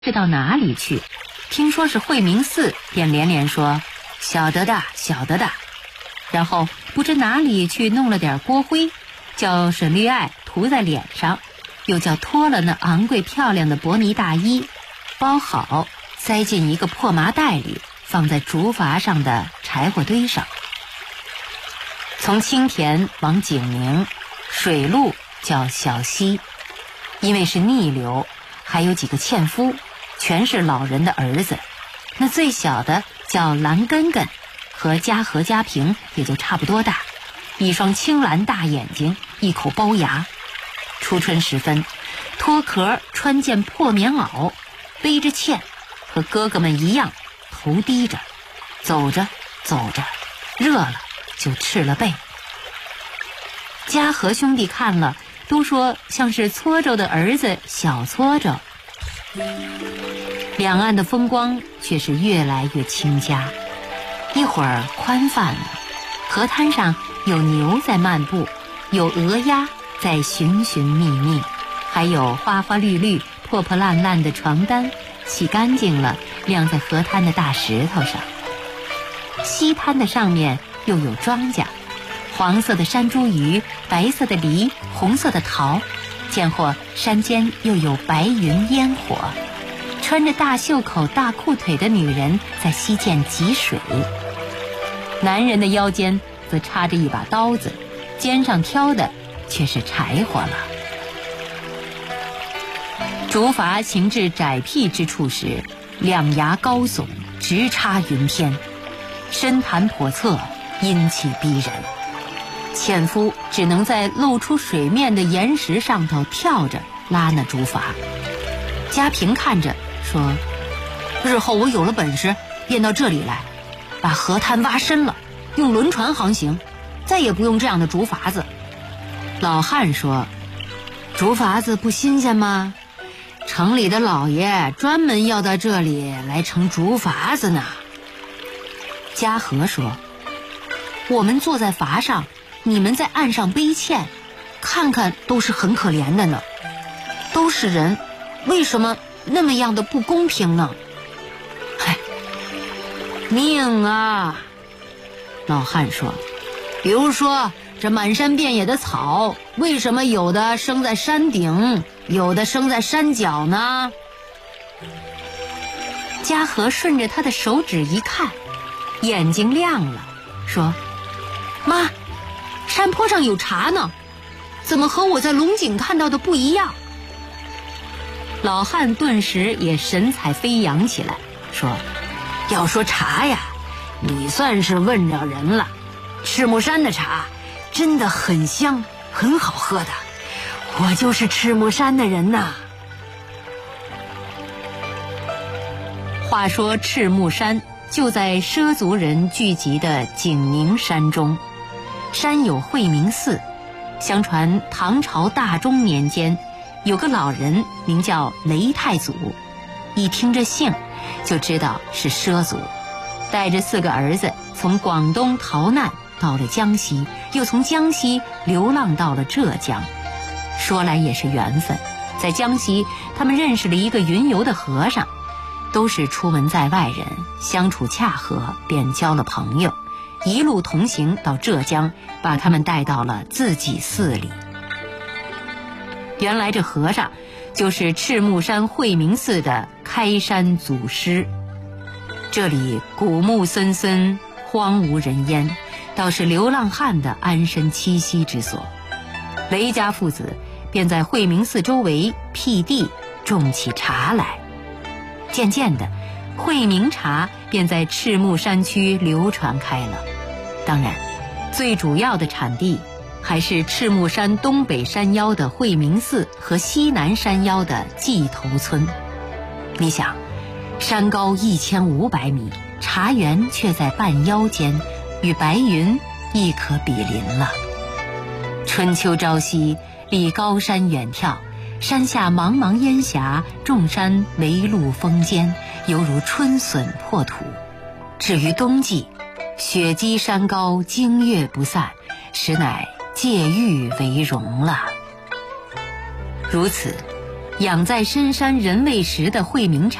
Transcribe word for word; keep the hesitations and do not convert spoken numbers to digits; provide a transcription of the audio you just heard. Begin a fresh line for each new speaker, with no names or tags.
是到哪里去，听说是惠明寺，便连连说晓得的晓得的，然后不知哪里去弄了点锅灰，叫沈绿爱涂在脸上，又叫脱了那昂贵漂亮的薄呢大衣，包好塞进一个破麻袋里，放在竹筏上的柴火堆上。从青田往景宁，水路叫小溪，因为是逆流，还有几个纤夫，全是老人的儿子。那最小的叫蓝根根，和嘉禾嘉平也就差不多大，一双青蓝大眼睛，一口包牙。初春时分，脱壳穿件破棉袄，背着茜，和哥哥们一样，头低着，走着走着，热了就赤了背。嘉禾兄弟看了，都说像是搓着的儿子小搓着。两岸的风光却是越来越清佳，一会儿宽泛了，河滩上有牛在漫步，有鹅鸭在寻寻觅觅，还有花花绿绿破破烂烂的床单，洗干净了晾在河滩的大石头上。西滩的上面又有庄稼，黄色的山茱萸，白色的梨，红色的桃，见或山间又有白云烟火，穿着大袖口大裤腿的女人在溪涧汲水，男人的腰间则插着一把刀子，肩上挑的却是柴火了。竹筏行至窄僻之处时，两崖高耸，直插云天，深潭叵测，阴气逼人。纤夫只能在露出水面的岩石上头跳着拉那竹筏。嘉平看着说，日后我有了本事便到这里来，把河滩挖深了，用轮船航行，再也不用这样的竹筏子。老汉说，竹筏子不新鲜吗？城里的老爷专门要到这里来乘竹筏子呢。嘉禾说，我们坐在筏上，你们在岸上背欠，看看都是很可怜的呢。都是人，为什么那么样的不公平呢？嗨，命啊！老汉说，比如说这满山遍野的草，为什么有的生在山顶，有的生在山脚呢？嘉禾顺着他的手指一看，眼睛亮了，说，妈，山坡上有茶呢，怎么和我在龙井看到的不一样？老汉顿时也神采飞扬起来，说，要说茶呀，你算是问着人了。赤木山的茶真的很香，很好喝的，我就是赤木山的人呐。话说赤木山就在畲族人聚集的景宁山中，山有惠明寺。相传唐朝大中年间，有个老人名叫雷太祖，一听这姓就知道是畲族，带着四个儿子从广东逃难到了江西，又从江西流浪到了浙江。说来也是缘分，在江西他们认识了一个云游的和尚，都是出门在外人，相处恰合，便交了朋友，一路同行到浙江，把他们带到了自己寺里。原来这和尚就是赤木山惠明寺的开山祖师。这里古木森森，荒无人烟，倒是流浪汉的安身栖息之所。雷家父子便在惠明寺周围辟地种起茶来，渐渐的惠明茶便在赤木山区流传开了。当然最主要的产地还是赤木山东北山腰的惠明寺和西南山腰的蓟头村。你想，山高一千五百米，茶园却在半腰间，与白云亦可比邻了。春秋朝夕，离高山远眺，山下茫茫烟霞，众山围路峰间，犹如春笋破土。至于冬季，雪积山高，经月不散，实乃借玉为荣了。如此， 养在深山人未识的惠明